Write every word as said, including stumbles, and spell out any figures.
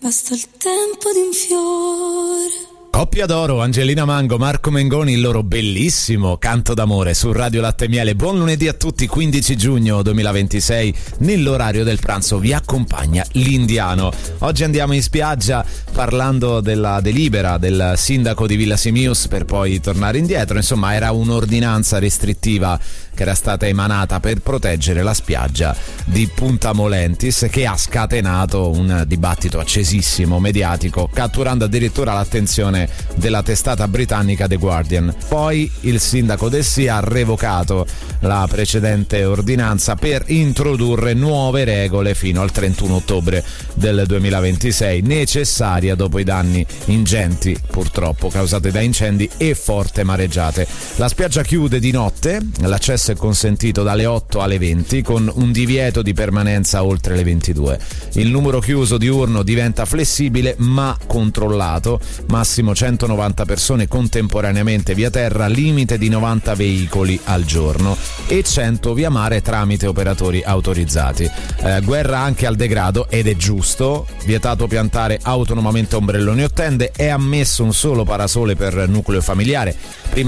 basta il tempo di un fiore. Coppia d'oro, Angelina Mango, Marco Mengoni, il loro bellissimo Canto d'amore su Radio Latte e Miele. Buon lunedì a tutti, quindici giugno duemilaventisei, nell'orario del pranzo vi accompagna l'Indiano. Oggi andiamo in spiaggia parlando della delibera del sindaco di Villa Simius per poi tornare indietro. Insomma, era un'ordinanza restrittiva che era stata emanata per proteggere la spiaggia di Punta Molentis, che ha scatenato un dibattito accesissimo, mediatico, catturando addirittura l'attenzione della testata britannica The Guardian. Poi il sindaco del Sì ha revocato la precedente ordinanza per introdurre nuove regole fino al trentuno ottobre del duemilaventisei, necessaria dopo i danni ingenti purtroppo causati da incendi e forti mareggiate. La spiaggia chiude di notte, l'accesso è consentito dalle otto alle venti con un divieto di permanenza oltre le ventidue. Il numero chiuso diurno diventa flessibile ma controllato, massimo centonovanta persone contemporaneamente via terra, limite di novanta veicoli al giorno e cento via mare tramite operatori autorizzati. Eh, guerra anche al degrado, ed è giusto, vietato piantare autonomamente ombrelloni o tende, è ammesso un solo parasole per nucleo familiare. Prima